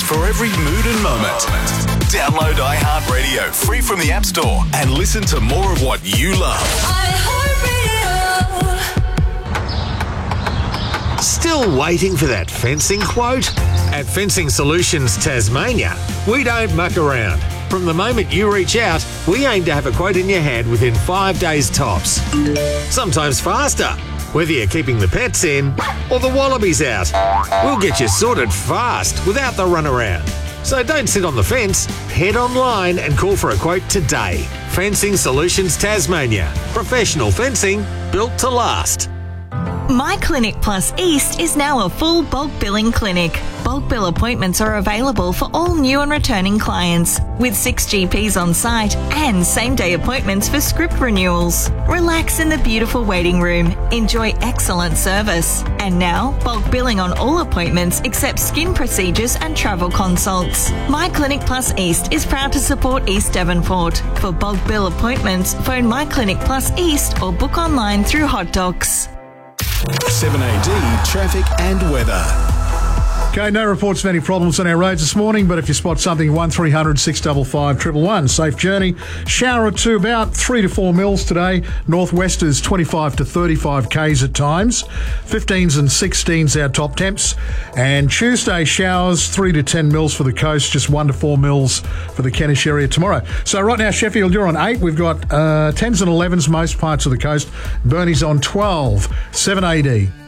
for every mood and moment. Download iHeartRadio free from the App Store and listen to more of what you love. iHeartRadio. Still waiting for that fencing quote? At Fencing Solutions Tasmania, we don't muck around. From the moment you reach out, we aim to have a quote in your hand within 5 days tops. Sometimes faster, whether you're keeping the pets in or the wallabies out. We'll get you sorted fast without the runaround. So don't sit on the fence, head online and call for a quote today. Fencing Solutions Tasmania. Professional fencing built to last. My Clinic Plus East is now a full bulk billing clinic. Bulk bill appointments are available for all new and returning clients, with 6 GPs on site and same-day appointments for script renewals. Relax in the beautiful waiting room. Enjoy excellent service. And now, bulk billing on all appointments except skin procedures and travel consults. My Clinic Plus East is proud to support East Devonport. For bulk bill appointments, phone My Clinic Plus East or book online through Hot Docs. 7AD traffic and weather. Okay, no reports of any problems on our roads this morning, but if you spot something, 1300 655 111. Safe journey. Shower or two, about 3 to 4 mils today. Northwesters 25 to 35 k's at times. 15s and 16s our top temps. And Tuesday showers 3 to 10 mils for the coast, just 1 to 4 mils for the Kentish area tomorrow. So right now, Sheffield, you're on 8. We've got 10s and 11s most parts of the coast. Burnie's on 12. 7AD.